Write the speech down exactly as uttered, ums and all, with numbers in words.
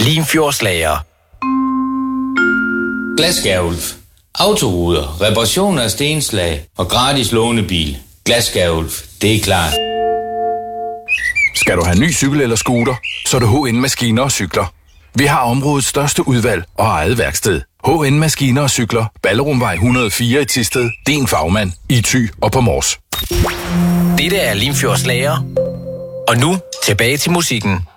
Limfjordslager. Glasskærulf. Autoruder, reparation af stenslag og gratis lånebil. Glasskærulf, det er klart. Skal du have ny cykel eller scooter, så er det H N Maskiner og Cykler. Vi har områdets største udvalg og eget værksted. H N Maskiner og Cykler, Ballerumvej et hundrede og fire i Thisted, din fagmand, i Thy og på Mors. Dette er Limfjordslager. Og nu tilbage til musikken.